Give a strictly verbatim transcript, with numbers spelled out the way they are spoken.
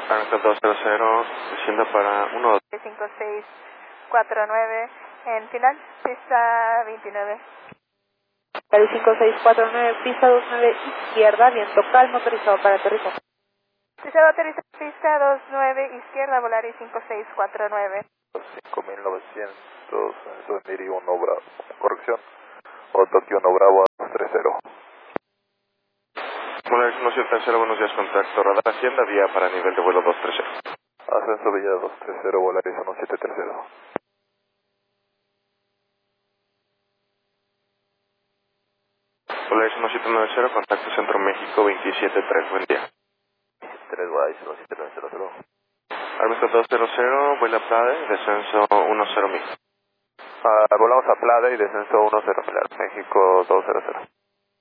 Arca dos cero cero, descienda para uno. cinco seis cuatro nueve, en final, pista veintinueve. Cali cinco seis cuatro nueve, pista veintinueve, izquierda, viento calmo, autorizado para aterrizar. Autorizado aterrizar, pista veintinueve, izquierda, Volaris cinco seis cuatro nueve. cinco mil novecientos, eso es Miri uno Bravo, corrección, o Tokio uno Bravo dos tres cero. Volaris uno siete cero, buenos días, contacto radar Hacienda, vía para nivel de vuelo dos tres cero. Ascenso Villa dos tres cero, Volaris uno siete tres cero. Volaris uno siete nueve cero, contacto Centro México veintisiete tres, buen día. tres Volaris uno siete nueve cero. Armista dos cero cero, vuela Plade, descenso uno cero mil. Ah, volamos a Plada y descenso uno cero, México dos cero cero.